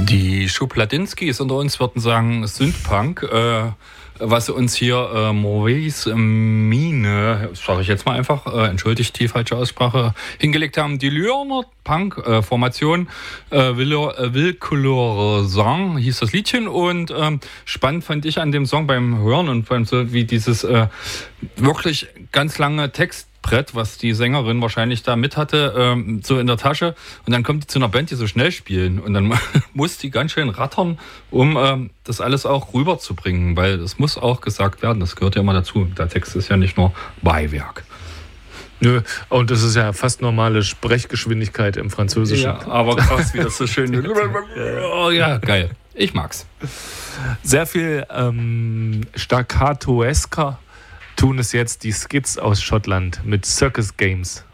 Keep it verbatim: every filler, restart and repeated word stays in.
Die Schubladinskis unter uns würden sagen Synthpunk, äh, was uns hier äh, Maurice Mine, sage ich jetzt mal einfach, äh, entschuldigt die falsche Aussprache, hingelegt haben. Die Lyoner Punk-Formation äh, Villcolore Sang hieß das Liedchen und ähm, spannend fand ich an dem Song beim Hören und beim so wie dieses äh, wirklich ganz lange Text Brett, was die Sängerin wahrscheinlich da mit hatte, ähm, so in der Tasche. Und dann kommt die zu einer Band, die so schnell spielen. Und dann muss die ganz schön rattern, um ähm, das alles auch rüberzubringen. Weil das muss auch gesagt werden. Das gehört ja immer dazu. Der Text ist ja nicht nur Beiwerk. Nö, und das ist ja fast normale Sprechgeschwindigkeit im Französischen. Ja, aber krass, wie das so schön... Oh, ja, geil. Ich mag's. Sehr viel ähm, staccatoesker tun es jetzt die Skids aus Schottland mit Circus Games.